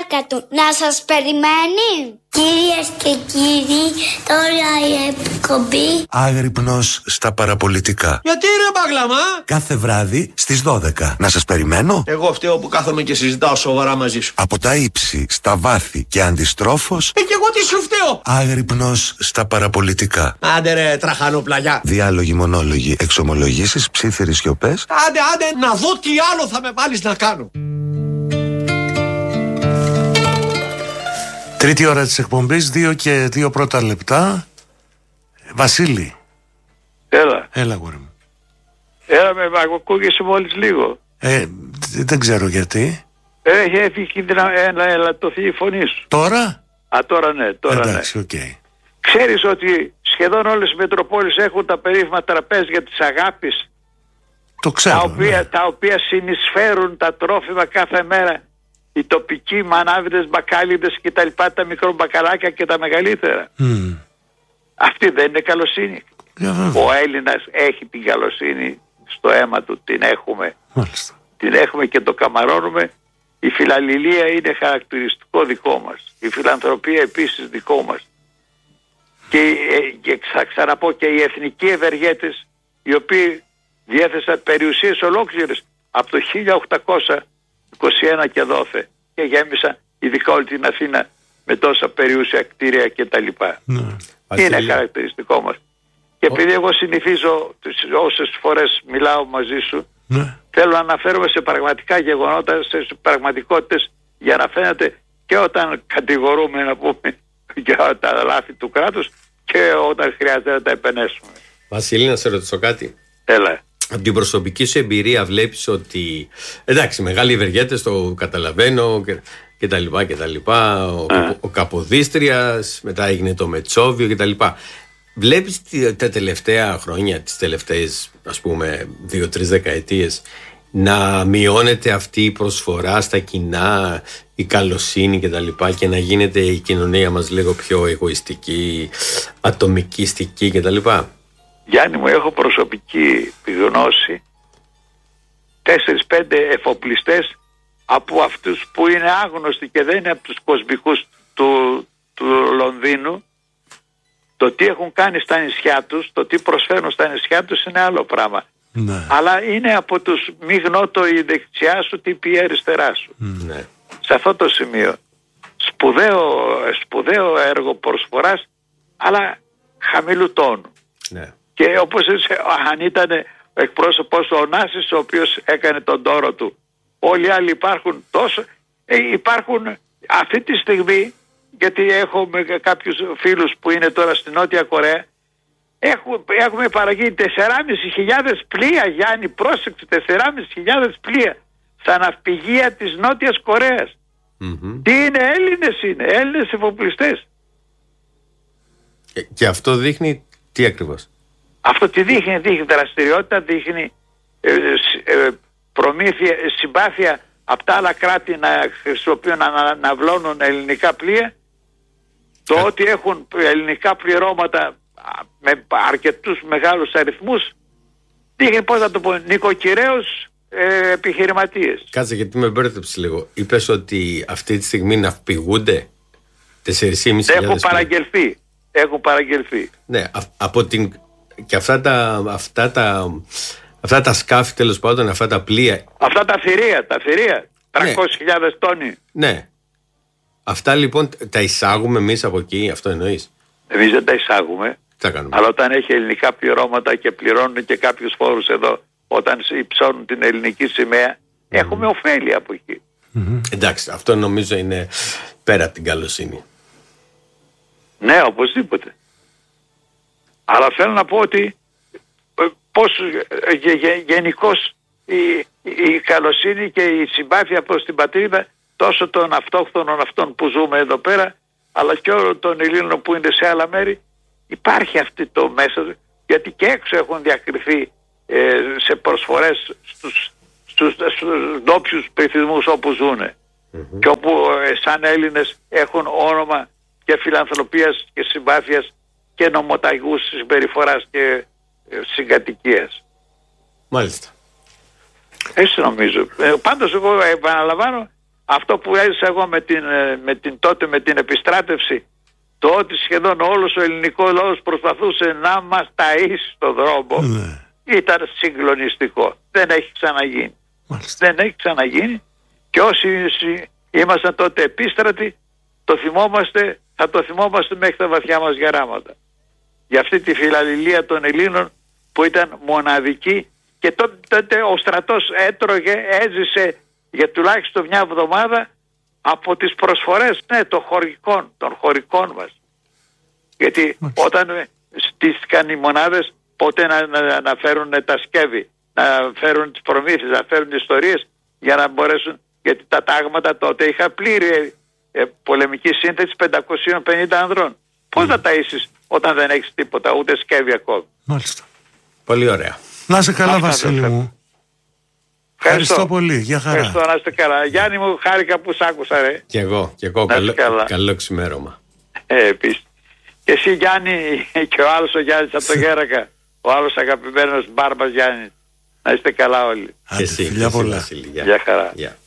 παρακάτω. Να σας περιμένει. Κυρίες και κύριοι, τώρα η εκπομπή Άγρυπνος στα παραπολιτικά. Γιατί ρε Μπαγλαμά? Κάθε βράδυ στις 12. Να σας περιμένω. Εγώ φταίω που κάθομαι και συζητάω σοβαρά μαζί σου. Από τα ύψη, στα βάθη και αντιστρόφως. Και εγώ τι σου φταίω? Άγρυπνος στα παραπολιτικά. Άντε ρε τραχανοπλαγιά. Διάλογοι, μονόλογοι, εξομολογήσεις, ψίθυρες σιωπές. Άντε να δω τι άλλο θα με βάλεις να κάνω. Τρίτη ώρα της εκπομπής, 2 και 2 πρώτα λεπτά. Βασίλη. Έλα γόρι μου. με ακούγεσαι μόλις λίγο. Δεν ξέρω γιατί. Έχει κίνδυνα να ελαττωθεί η φωνή σου. Τώρα? Τώρα ναι, εντάξει, οκ. Ξέρεις ότι σχεδόν όλες οι Μετροπόλεις έχουν τα περίφημα τραπέζια της αγάπης. Το ξέρω. Τα οποία συνεισφέρουν τα τρόφιμα κάθε μέρα. Οι τοπικοί μανάβιδες, μπακάλιδες και τα λοιπά, τα μικρομπακαλάκια και τα μεγαλύτερα. Αυτή δεν είναι καλοσύνη? Ο Έλληνας έχει την καλοσύνη στο αίμα του, την έχουμε. Μάλιστα. Την έχουμε και το καμαρώνουμε. Η φιλαλληλία είναι χαρακτηριστικό δικό μας. Η φιλανθρωπία επίσης δικό μας. Και θα ξαναπώ και οι εθνικοί ευεργέτες, οι οποίοι διέθεσαν περιουσίες ολόκληρες από το 1821 και δόθε και γέμισαν ειδικά όλη την Αθήνα με τόσα περιούσια κτίρια κτλ. Είναι χαρακτηριστικό μας. Και επειδή εγώ συνηθίζω όσες φορές μιλάω μαζί σου, θέλω να αναφέρομαι σε πραγματικά γεγονότα, σε πραγματικότητες, για να φαίνεται και όταν κατηγορούμε, να πούμε, για τα λάθη του κράτους και όταν χρειάζεται να τα επενέσουμε. Βασίλη, να σε ρωτήσω κάτι. Έλα. Από την προσωπική σου εμπειρία βλέπεις ότι, εντάξει, μεγάλοι ευεργέτες, το καταλαβαίνω και τα λοιπά και τα λοιπά, ο Καποδίστριας, μετά έγινε το Μετσόβιο και τα λοιπά. Βλέπεις τα τελευταία χρόνια, τις τελευταίες ας πούμε 2-3 δεκαετίες, να μειώνεται αυτή η προσφορά στα κοινά, η καλοσύνη και τα λοιπά, και να γίνεται η κοινωνία μας λίγο πιο εγωιστική, ατομικιστική και τα λοιπά? Γιάννη μου, έχω προσωπική γνώση 4-5 εφοπλιστές από αυτούς που είναι άγνωστοι και δεν είναι από τους κοσμικούς του Λονδίνου. Το τι έχουν κάνει στα νησιά τους, το τι προσφέρουν στα νησιά τους είναι άλλο πράγμα. Αλλά είναι από τους μη γνώτο η δεξιά σου, τι πει η αριστερά σου. Σε αυτό το σημείο σπουδαίο έργο προσφοράς, αλλά χαμηλού τόνου. Και όπως αν ήταν εκπρόσωπος ο Νάσης, ο οποίος έκανε τον τόρο του, όλοι οι άλλοι υπάρχουν τόσο. Υπάρχουν αυτή τη στιγμή, γιατί έχουμε κάποιους φίλους που είναι τώρα στη Νότια Κορέα, έχουμε παραγγείλει 4.500 πλοία, Γιάννη, πρόσεξε, 4.500 πλοία στα ναυπηγεία της Νότιας Κορέας. Τι είναι? Έλληνες εφοπλιστές. Και αυτό δείχνει τι ακριβώς? Αυτό τι δείχνει? Δείχνει δραστηριότητα, δείχνει προμήθεια, συμπάθεια από τα άλλα κράτη να χρησιμοποιούν, να αναβλώνουν ελληνικά πλοία. Το ότι έχουν ελληνικά πληρώματα με αρκετούς μεγάλους αριθμούς δείχνει, πώς θα το πω, νοικοκυρέους επιχειρηματίες. Κάτσε, γιατί με μπέρδεψε λίγο. Είπες ότι αυτή τη στιγμή ναυπηγούνται 4.500. Έχουν παραγγελθεί. Ναι, από την... Και αυτά τα σκάφη, τέλος πάντων, αυτά τα πλοία. Αυτά τα θηρία, 300.000 τόνοι. Ναι. Αυτά λοιπόν τα εισάγουμε εμείς από εκεί, αυτό εννοείς? Εμείς δεν τα εισάγουμε. Αλλά όταν έχει ελληνικά πληρώματα και πληρώνουν και κάποιους φόρους εδώ, όταν υψώνουν την ελληνική σημαία, έχουμε ωφέλη από εκεί. Εντάξει, αυτό νομίζω είναι πέρα από την καλοσύνη. Ναι, οπωσδήποτε. Αλλά θέλω να πω ότι πώς γενικώς η καλοσύνη και η συμπάθεια προς την πατρίδα, τόσο των αυτόχθονων αυτών που ζούμε εδώ πέρα, αλλά και όλων των Ελλήνων που είναι σε άλλα μέρη, υπάρχει αυτή το μέσα, γιατί και έξω έχουν διακριθεί σε προσφορές στους ντόπιους πληθυσμούς όπου ζουν και όπου σαν Έλληνες έχουν όνομα και φιλανθρωπίας και συμπάθειας και νομοταγούς συμπεριφοράς και συγκατοικίας. Μάλιστα. Έτσι νομίζω. Πάντως εγώ επαναλαμβάνω, αυτό που έζησα εγώ με την επιστράτευση, το ότι σχεδόν όλος ο ελληνικός λαός προσπαθούσε να μας ταΐσει στον δρόμο, ήταν συγκλονιστικό. Δεν έχει ξαναγίνει. Δεν έχει ξαναγίνει, και όσοι ήμασταν τότε επίστρατοι, το θυμόμαστε, θα το θυμόμαστε μέχρι τα βαθιά μας γεράματα. Για αυτή τη φιλαλληλία των Ελλήνων που ήταν μοναδική, και τότε ο στρατός έζησε για τουλάχιστον μια εβδομάδα από τις προσφορές των χωρικών μας. Γιατί όταν στήθηκαν οι μονάδες, ποτέ να φέρουν τα σκεύη, να φέρουν τις προμήθειες, να φέρουν τις ιστορίες, για να μπορέσουν, γιατί τα τάγματα τότε είχα πλήρη πολεμική σύνθεση 550 ανδρών. Πώς θα ταΐσεις όταν δεν έχεις τίποτα, ούτε σκεύη ακόμη? Μάλιστα. Πολύ ωραία. Να είσαι καλά, Βασίλη μου. Ευχαριστώ πολύ. Γεια χαρά. Ευχαριστώ, να είστε καλά. Γιάννη μου, χάρηκα που σ' άκουσα, ρε. Και εγώ. Καλό ξημέρωμα. Επίσης. Και εσύ, Γιάννη, και ο άλλος ο Γιάννης από το Γέρακα, ο άλλος αγαπημένος Μπάρμπας Γιάννης. Να είστε καλά όλοι. Και εσύ, φιλιά πολλά. Γεια χαρά. Yeah.